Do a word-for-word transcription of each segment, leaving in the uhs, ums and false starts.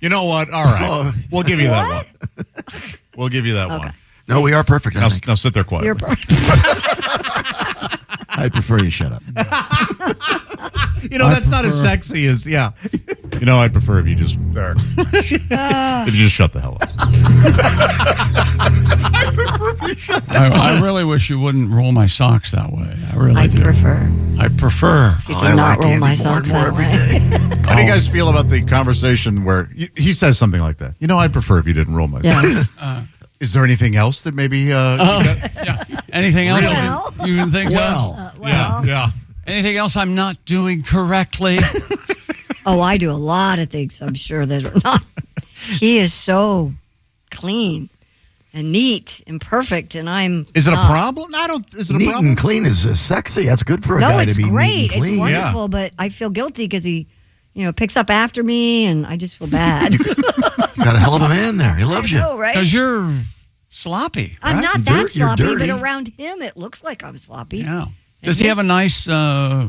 You know what? All right. We'll give you that one. We'll give you that Okay. one. No, we are perfect. I Now, think. now sit there quietly. You're perfect. I prefer you shut up. You know, that's not as sexy as, yeah. You know, I'd prefer if you just, there. if you just shut the hell up. I prefer if you shut up. I, I really wish you wouldn't roll my socks that way. I really I do. prefer. I prefer. You Oh, do I not like roll Andy my more socks and more that every way. day. How do you guys feel about the conversation where he, he says something like that? You know, I'd prefer if you didn't roll my Yes. Uh, Is there anything else that maybe... Uh, Oh. you got? yeah. Anything else Well. you, you can think Well. of? Uh, well, Yeah, yeah. Anything else I'm not doing correctly? oh, I do a lot of things, I'm sure, that are not. He is so clean and neat and perfect, and I'm Is it a not. problem? I don't... Is it a Neat problem? and clean is uh, sexy. That's good for a No, guy it's to be great. neat and It's clean. wonderful, but I feel guilty because he, you know, picks up after me, and I just feel bad. Got a hell of a man there. He loves you. know, right? Because you're sloppy. I'm right? not Dirt- that you're sloppy, but dirty. around him, it looks like I'm sloppy. Yeah. And Does he have a his- nice uh,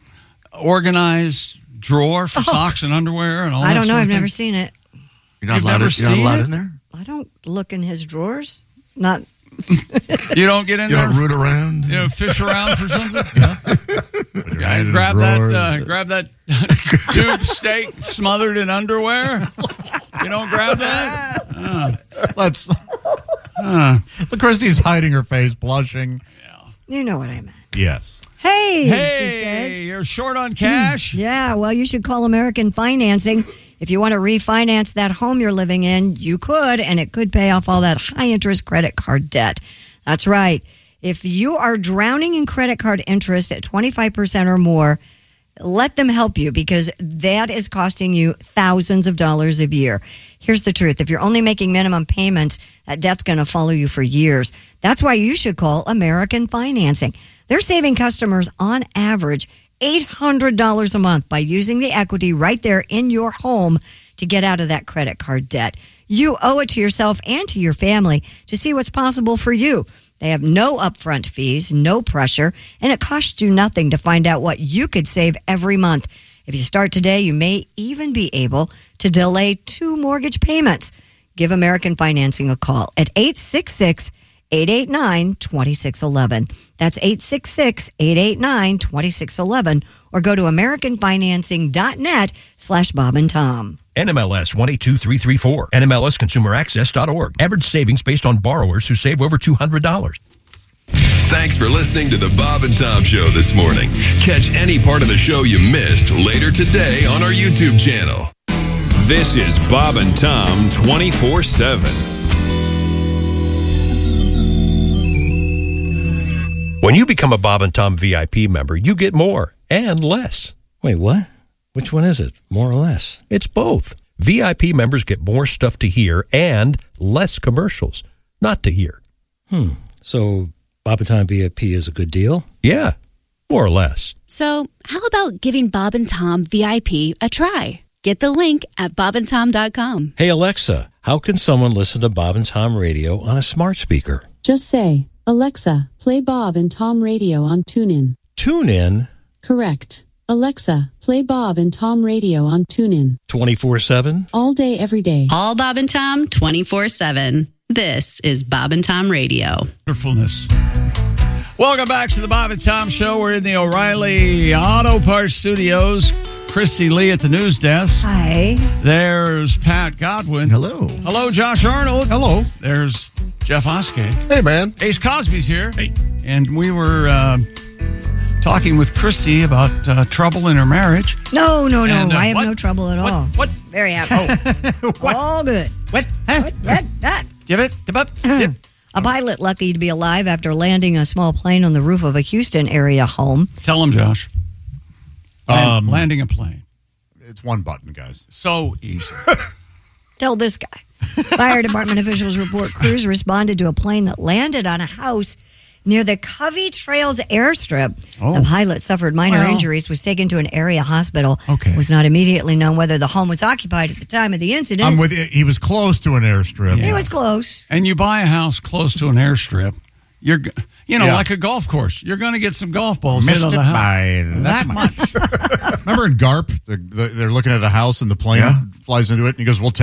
organized drawer for socks and underwear and all that I don't know. sort of I've thing? never seen it. You're not You've allowed, never to, you're not seen allowed it? in there? I don't look in his drawers. Not. You don't get in You there? don't root around? You know, fish around for something? Put your Yeah, hand in his grab that, drawers. uh, grab that tube steak smothered in underwear. You don't grab that? Let's... Uh, Look, Christy's hiding her face, blushing. You know what I meant. Yes. Hey, hey, she says. you're short on cash? Yeah, well, you should call American Financing. If you want to refinance that home you're living in, you could, and it could pay off all that high-interest credit card debt. That's right. If you are drowning in credit card interest at twenty-five percent or more, let them help you because that is costing you thousands of dollars a year. Here's the truth. If you're only making minimum payments, that debt's going to follow you for years. That's why you should call American Financing. They're saving customers on average eight hundred dollars a month by using the equity right there in your home to get out of that credit card debt. You owe it to yourself and to your family to see what's possible for you. They have no upfront fees, no pressure, and it costs you nothing to find out what you could save every month. If you start today, you may even be able to delay two mortgage payments. Give American Financing a call at eight six six, eight eight nine, two six one one. That's eight six six, eight eight nine, two six one one. Or go to americanfinancing.net slash Bob and Tom. N M L S one eight two three three four. N M L S consumer access dot org. Average savings based on borrowers who save over two hundred dollars. Thanks for listening to the Bob and Tom Show this morning. Catch any part of the show you missed later today on our YouTube channel. This is Bob and Tom twenty-four seven. When you become a Bob and Tom V I P member, you get more and less. Wait, what? Which one is it? More or less? It's both. V I P members get more stuff to hear and less commercials not to hear. Hmm. So Bob and Tom V I P is a good deal? Yeah, more or less. So how about giving Bob and Tom V I P a try? Get the link at bob and tom dot com. Hey, Alexa, how can someone listen to Bob and Tom Radio on a smart speaker? Just say, Alexa, play Bob and Tom Radio on TuneIn. TuneIn? Correct. Alexa, play Bob and Tom Radio on TuneIn. twenty-four seven? All day, every day. All Bob and Tom, twenty-four seven. This is Bob and Tom Radio. Wonderfulness. Welcome back to the Bob and Tom Show. We're in the O'Reilly Auto Parts Studios. Christy Lee at the news desk. Hi. There's Pat Godwin. Hello. Hello, Josh Arnold. Hello. There's Jeff Oskey. Hey, man. Ace Cosby's here. Hey. And we were uh, talking with Christy about uh, trouble in her marriage. No, no, no. And, uh, I have what? no trouble at What? all. What? Very happy. What? All good. What? Huh? What? That, that. Give it. Give up. Zip. A pilot lucky to be alive after landing a small plane on the roof of a Houston area home. Tell him, Josh. Land, Um, landing a plane. It's one button, guys. So easy. Tell this guy. Fire department officials report crews responded to a plane that landed on a house near the Covey Trails airstrip. Oh. The pilot suffered minor Well. injuries, was taken to an area hospital. Okay. It was not immediately known whether the home was occupied at the time of the incident. I'm with you. He was close to an airstrip. Yeah. It was close. And you buy a house close to an airstrip, you're, g- you know, Yeah. like a golf course. You're going to get some golf balls Missed hit on it the house. by that much. Remember in Garp, the, the, they're looking at a house and the plane Yeah. flies into it, and he goes, "We'll take."